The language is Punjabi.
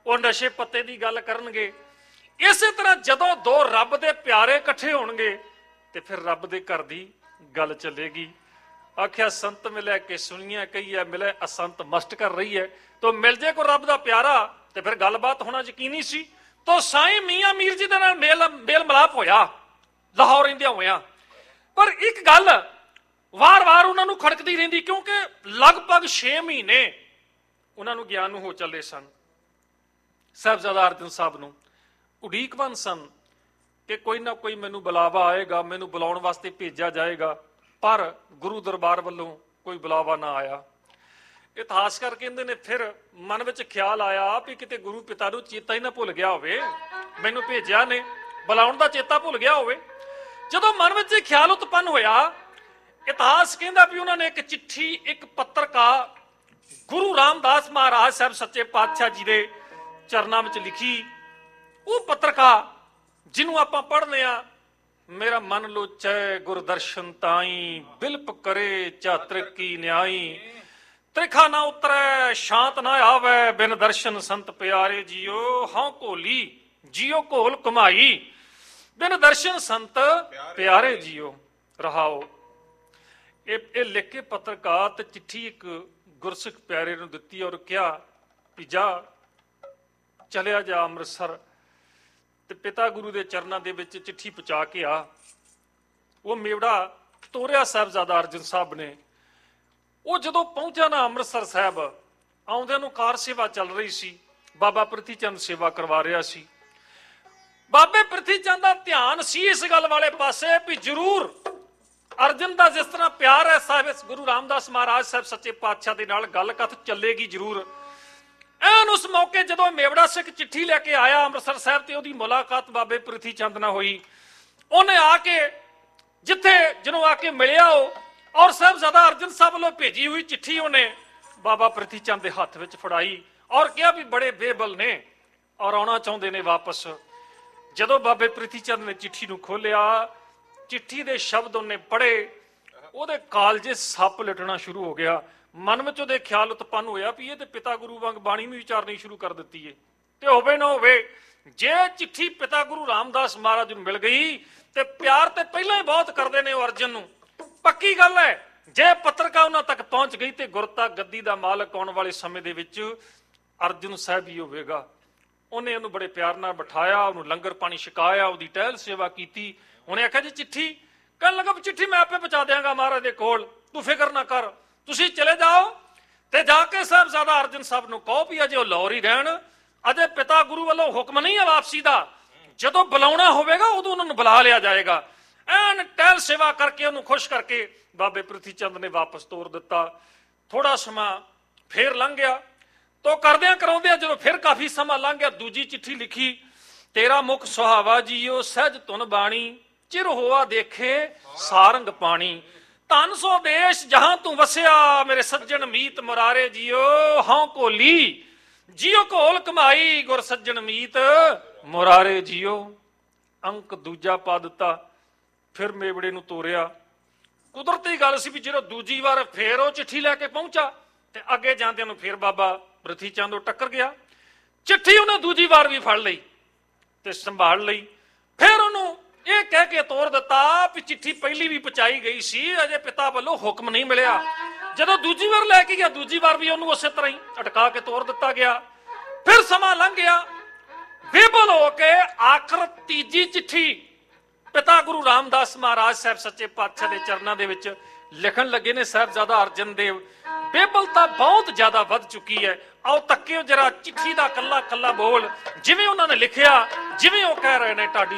ਉਹ ਨਸ਼ੇ ਪੱਤੇ ਦੀ ਗੱਲ ਕਰਨਗੇ। ਇਸੇ ਤਰ੍ਹਾਂ ਜਦੋਂ ਦੋ ਰੱਬ ਦੇ ਪਿਆਰੇ ਇਕੱਠੇ ਹੋਣਗੇ ਤੇ ਫਿਰ ਰੱਬ ਦੇ ਘਰ ਦੀ ਗੱਲ ਚੱਲੇਗੀ। ਆਖਿਆ ਸੰਤ ਮਿਲਿਆ ਕਿ ਸੁਣੀਆਂ ਕਈ ਹੈ, ਮਿਲੇ ਅਸੰਤ ਮਸਟ ਕਰ ਰਹੀ ਹੈ। ਤੋ ਮਿਲ ਜੇ ਕੋ ਰੱਬ ਦਾ ਪਿਆਰਾ ਤੇ ਫਿਰ ਗੱਲਬਾਤ ਹੋਣਾ ਯਕੀਨੀ ਸੀ। ਤੋ ਸਾਈਂ ਮੀਆਂ ਮੀਰ ਜੀ ਦੇ ਨਾਲ ਮੇਲ ਮਿਲਾਪ ਹੋਇਆ ਲਾਹੌਰ ਰਹਿੰਦਿਆਂ ਹੋਇਆ। ਪਰ ਇੱਕ ਗੱਲ ਵਾਰ-ਵਾਰ ਉਹਨਾਂ ਨੂੰ ਖੜਕਦੀ ਰਹਿੰਦੀ, ਕਿਉਂਕਿ ਲਗਭਗ 6 ਮਹੀਨੇ ਉਹਨਾਂ ਨੂੰ ਗਿਆਨ ਨੂੰ ਹੋ ਚੱਲੇ ਸਨ। ਸਾਹਿਬਜ਼ਾਦਾ ਅਰਜਨ ਸਾਹਿਬ ਨੂੰ ਉਡੀਕਵੰਦ ਸਨ ਕਿ ਕੋਈ ਨਾ ਕੋਈ ਮੈਨੂੰ ਬੁਲਾਵਾ ਆਏਗਾ, ਮੈਨੂੰ ਬੁਲਾਉਣ ਵਾਸਤੇ ਭੇਜਿਆ ਜਾਏਗਾ, ਪਰ ਗੁਰੂ ਦਰਬਾਰ ਵੱਲੋਂ ਕੋਈ ਬੁਲਾਵਾ ਨਾ ਆਇਆ। ਇਤਿਹਾਸਕਾਰ ਕਹਿੰਦੇ ਨੇ ਫਿਰ ਮਨ ਵਿੱਚ ਖਿਆਲ ਆਇਆ ਵੀ ਕਿਤੇ ਗੁਰੂ ਪਿਤਾ ਨੂੰ ਚੇਤਾ ਹੀ ਨਾ ਭੁੱਲ ਗਿਆ ਹੋਵੇ, ਮੈਨੂੰ ਭੇਜਿਆ ਨੇ, ਬੁਲਾਉਣ ਦਾ ਚੇਤਾ ਭੁੱਲ ਗਿਆ ਹੋਵੇ। ਜਦੋਂ ਮਨ ਵਿੱਚ ਇਹ ਖਿਆਲ ਉਤਪੰਨ ਹੋਇਆ, ਇਤਿਹਾਸ ਕਹਿੰਦਾ ਵੀ ਉਹਨਾਂ ਨੇ ਇੱਕ ਚਿੱਠੀ, ਇੱਕ ਪੱਤਰਕਾ ਗੁਰੂ ਰਾਮਦਾਸ ਮਹਾਰਾਜ ਸਾਹਿਬ ਸੱਚੇ ਪਾਤਸ਼ਾਹ ਜੀ ਦੇ ਚਰਨਾਂ ਵਿੱਚ ਲਿਖੀ। ਉਹ ਪੱਤਰਕਾ ਜਿਹਨੂੰ ਆਪਾਂ ਪੜ੍ਹਦੇ ਆ, ਮੇਰਾ ਮਨ ਲੋਚੈ ਗੁਰਦਰਸ਼ਨ ਤਾਈ, ਬਿਲਪ ਕਰੇ ਚਾਤਰ ਕੀ ਨਿਆਈ, ਤ੍ਰਿਖਾ ਨਾ ਉਤਰੈ ਸ਼ਾਂਤ ਨਾ ਆਵੈ, ਬਿਨ ਦਰਸ਼ਨ ਸੰਤ ਪਿਆਰੇ ਜੀਓ, ਹਉ ਘੋਲੀ ਜੀਓ ਘੋਲ ਕਮਾਈ, ਬਿਨ ਦਰਸ਼ਨ ਸੰਤ ਪਿਆਰੇ ਜੀਓ। ਰਹਾਓ ਇਹ ਲਿਖ ਕੇ ਪੱਤਰਕਾਰ ਤੇ ਚਿੱਠੀ ਇੱਕ ਗੁਰਸਿੱਖ ਪਿਆਰੇ ਨੂੰ ਦਿੱਤੀ ਔਰ ਕਿਹਾ ਵੀ ਜਾ ਚਲਿਆ ਜਾ ਅੰਮ੍ਰਿਤਸਰ ਤੇ ਪਿਤਾ ਗੁਰੂ ਦੇ ਚਰਨਾਂ ਦੇ ਵਿੱਚ ਚਿੱਠੀ ਪਹੁੰਚਾ ਕੇ ਆ। ਉਹ ਮੇਵੜਾ ਤੋਰਿਆ ਸਾਹਿਬਜ਼ਾਦਾ ਅਰਜਨ ਸਾਹਿਬ ਨੇ। ਉਹ ਜਦੋਂ ਪਹੁੰਚਿਆ ਨਾ ਅੰਮ੍ਰਿਤਸਰ ਸਾਹਿਬ, ਆਉਂਦਿਆਂ ਨੂੰ ਕਾਰ ਸੇਵਾ ਚੱਲ ਰਹੀ ਸੀ, ਬਾਬਾ ਪ੍ਰਿਥੀ ਚੰਦ ਸੇਵਾ ਕਰਵਾ ਰਿਹਾ ਸੀ। ਬਾਬੇ ਪ੍ਰਿਥੀ ਚੰਦ ਦਾ ਧਿਆਨ ਸੀ ਇਸ ਗੱਲ ਵਾਲੇ ਪਾਸੇ ਵੀ ਜ਼ਰੂਰ ਅਰਜਨ ਦਾ ਜਿਸ ਤਰ੍ਹਾਂ ਪਿਆਰ ਹੈ ਸਾਹਿਬ ਗੁਰੂ ਰਾਮਦਾਸ ਮਹਾਰਾਜ ਸਾਹਿਬ ਸੱਚੇ ਪਾਤਸ਼ਾਹ ਦੇ ਨਾਲ ਗੱਲ ਕਥ ਚੱਲੇਗੀ ਜ਼ਰੂਰ। ਐਨ ਉਸ ਮੌਕੇ ਜਦੋਂ ਮੇਵੜਾ ਸਿੱਖ ਚਿੱਠੀ ਲੈ ਕੇ ਆਇਆ ਅੰਮ੍ਰਿਤਸਰ ਸਾਹਿਬ ਤੇ ਉਹਦੀ ਮੁਲਾਕਾਤ ਬਾਬੇ ਪ੍ਰਿਥੀ ਚੰਦ ਨਾਲ ਹੋਈ। ਉਹਨੇ ਆ ਕੇ ਜਿੱਥੇ ਜਿਹਨੂੰ ਆ ਕੇ ਮਿਲਿਆ ਉਹ ਔਰ ਸਾਹਿਬਜ਼ਾਦਾ ਅਰਜਨ ਸਾਹਿਬ ਵੱਲੋਂ ਭੇਜੀ ਹੋਈ ਚਿੱਠੀ ਉਹਨੇ ਬਾਬਾ ਪ੍ਰਿਥੀ ਚੰਦ ਦੇ ਹੱਥ ਵਿੱਚ ਫੜਾਈ ਔਰ ਕਿਹਾ ਵੀ ਬੜੇ ਬੇਬਲ ਨੇ ਔਰ ਆਉਣਾ ਚਾਹੁੰਦੇ ਨੇ ਵਾਪਸ। ਜਦੋਂ ਬਾਬੇ ਪ੍ਰਿਥੀ ਚੰਦ ਨੇ ਚਿੱਠੀ ਨੂੰ ਖੋਲਿਆ, ਚਿੱਠੀ ਦੇ ਸ਼ਬਦ ਉਹਨੇ ਪੜ੍ਹੇ, ਉਹਦੇ ਕਾਲਜੇ ਸੱਪ ਲਟਣਾ ਸ਼ੁਰੂ ਹੋ ਗਿਆ। ਮਨ ਵਿੱਚ ਉਹਦੇ ਖਿਆਲ ਉਤਪੰਨ ਹੋਇਆ ਵੀ ਇਹ ਤੇ ਪਿਤਾ ਗੁਰੂ ਵਾਂਗ ਬਾਣੀ ਨੂੰ ਵਿਚਾਰਨੀ ਸ਼ੁਰੂ ਕਰ ਦਿੱਤੀ ਏ। ਤੇ ਹੋਵੇ ਨਾ ਹੋਵੇ, ਜੇ ਚਿੱਠੀ ਪਿਤਾ ਗੁਰੂ ਰਾਮਦਾਸ ਮਹਾਰਾਜ ਨੂੰ ਮਿਲ ਗਈ ਤੇ ਪਿਆਰ ਤੇ ਪਹਿਲਾਂ ਹੀ ਬਹੁਤ ਕਰਦੇ ਨੇ ਉਹ ਅਰਜਨ ਨੂੰ, ਪੱਕੀ ਗੱਲ ਹੈ। ਜੇ ਪੱਤਰਕਾ ਉਹਨਾਂ ਤੱਕ ਪਹੁੰਚ ਗਈ ਤੇ ਗੁਰਤਾ ਗੱਦੀ ਦਾ ਮਾਲਕ ਆਉਣ ਵਾਲੇ ਸਮੇਂ ਦੇ ਵਿੱਚ ਅਰਜਨ ਸਾਹਿਬ ਹੀ ਹੋਵੇਗਾ। ਉਹਨੇ ਉਹਨੂੰ ਬੜੇ ਪਿਆਰ ਨਾਲ ਬਿਠਾਇਆ, ਉਹਨੂੰ ਲੰਗਰ ਪਾਣੀ ਛਕਾਇਆ, ਉਹਦੀ ਟਹਿਲ ਸੇਵਾ ਕੀਤੀ। ਉਹਨੇ ਆਖਿਆ ਜੀ ਚਿੱਠੀ, ਕਹਿਣ ਲੱਗਾ ਚਿੱਠੀ ਮੈਂ ਆਪੇ ਪਹੁੰਚਾ ਦਿਆਂਗਾ ਮਹਾਰਾਜ ਦੇ ਕੋਲ, ਤੂੰ ਫਿਕਰ ਨਾ ਕਰ, ਤੁਸੀਂ ਚਲੇ ਜਾਓ ਤੇ ਜਾ ਕੇ ਸਾਹਿਬਜ਼ਾਦਾ ਅਰਜਨ ਸਾਹਿਬ ਨੂੰ ਕਹੋ ਵੀ ਅਜੇ ਉਹ ਲਾਹੌਰ ਹੀ ਰਹਿਣ, ਅਜੇ ਪਿਤਾ ਗੁਰੂ ਵੱਲੋਂ ਹੁਕਮ ਨਹੀਂ ਹੈ ਵਾਪਸੀ ਦਾ, ਜਦੋਂ ਬੁਲਾਉਣਾ ਹੋਵੇਗਾ ਉਦੋਂ ਉਹਨਾਂ ਨੂੰ ਬੁਲਾ ਲਿਆ ਜਾਏਗਾ। ਐਨ ਟਹਿਲ ਸੇਵਾ ਕਰਕੇ ਉਹਨੂੰ ਖੁਸ਼ ਕਰਕੇ ਬਾਬੇ ਪ੍ਰਿਥੀ ਚੰਦ ਨੇ ਵਾਪਸ ਤੋਰ ਦਿੱਤਾ। ਥੋੜਾ ਸਮਾਂ ਫੇਰ ਲੰਘ ਗਿਆ। ਤੋ ਕਰਦਿਆਂ ਕਰਾਉਂਦਿਆਂ ਜਦੋਂ ਫਿਰ ਕਾਫੀ ਸਮਾਂ ਲੰਘ ਗਿਆ, ਦੂਜੀ ਚਿੱਠੀ ਲਿਖੀ, ਤੇਰਾ ਮੁਖ ਸੁਹਾਵਾ ਜੀਓ ਸਹਿਜ ਧੁਨ ਬਾਣੀ, ਚਿਰ ਹੋਆ ਦੇਖੇ ਸਾਰੰਗ ਪਾਣੀ, ਧਨ ਸੋ ਦੇਸ਼ ਜਹਾਂ ਤੂੰ ਵਸਿਆ, ਮੇਰੇ ਸੱਜਣ ਮੀਤ ਮੁਰਾਰੇ ਜੀਓ, ਹਉ ਘੋਲੀ ਜੀਓ ਘੋਲ ਕਮਾਈ, ਗੁਰ ਸੱਜਣ ਮੀਤ ਮੁਰਾਰੇ ਜੀਓ। ਅੰਕ ਦੂਜਾ ਪਾ ਦਿੱਤਾ। ਫਿਰ ਮੇਵੜੇ ਨੂੰ ਤੋਰਿਆ। ਕੁਦਰਤੀ ਗੱਲ ਸੀ ਵੀ ਜਦੋਂ ਦੂਜੀ ਵਾਰ ਫੇਰ ਉਹ ਚਿੱਠੀ ਲੈ ਕੇ ਪਹੁੰਚਾ ਤੇ ਅੱਗੇ ਜਾਂਦਿਆਂ ਨੂੰ ਫੇਰ ਬਾਬਾ ਪ੍ਰਿਥੀ ਚੰਦ ਉਹ ਟੱਕਰ ਗਿਆ। ਚਿੱਠੀ ਉਹਨੇ ਦੂਜੀ ਵਾਰ ਵੀ ਫੜ ਲਈ ਤੇ ਸੰਭਾਲ ਲਈ। ਫਿਰ ਉਹਨੂੰ ਇਹ ਕਹਿ ਕੇ ਤੋਰ ਦਿੱਤਾ ਵੀ ਚਿੱਠੀ ਪਹਿਲੀ ਵੀ ਪਹੁੰਚਾਈ ਗਈ ਸੀ, ਅਜੇ ਪਿਤਾ ਵੱਲੋਂ ਹੁਕਮ ਨਹੀਂ ਮਿਲਿਆ। ਜਦੋਂ ਦੂਜੀ ਵਾਰ ਲੈ ਕੇ ਗਿਆ, ਦੂਜੀ ਵਾਰ ਵੀ ਉਹਨੂੰ ਉਸੇ ਤਰ੍ਹਾਂ ਹੀ ਅਟਕਾ ਕੇ ਤੋਰ ਦਿੱਤਾ ਗਿਆ। ਫਿਰ ਸਮਾਂ ਲੰਘ ਗਿਆ। ਬੇਬਲ ਹੋ ਕੇ ਆਖਰ ਤੀਜੀ ਚਿੱਠੀ ਪਿਤਾ ਗੁਰੂ ਰਾਮਦਾਸ ਮਹਾਰਾਜ ਸਾਹਿਬ ਸੱਚੇ ਪਾਤਸ਼ਾਹ ਦੇ ਚਰਨਾਂ ਦੇ ਵਿੱਚ ਲਿਖਣ ਲੱਗੇ ਨੇ ਸਾਹਿਬਜ਼ਾਦਾ ਅਰਜਨ ਦੇਵ। ਬੇਬਲਤਾ ਬਹੁਤ ਜ਼ਿਆਦਾ ਵੱਧ ਚੁੱਕੀ ਹੈ। ਆਓ ਤੱਕਿਓ ਜਰਾ ਚਿੱਠੀ ਦਾ ਕੱਲਾ ਕੱਲਾ ਬੋਲ, ਜਿਵੇਂ ਉਹਨਾਂ ਨੇ ਲਿਖਿਆ, ਜਿਵੇਂ ਉਹ ਕਹਿ ਰਹੇ ਨੇ। ਢਾਡੀ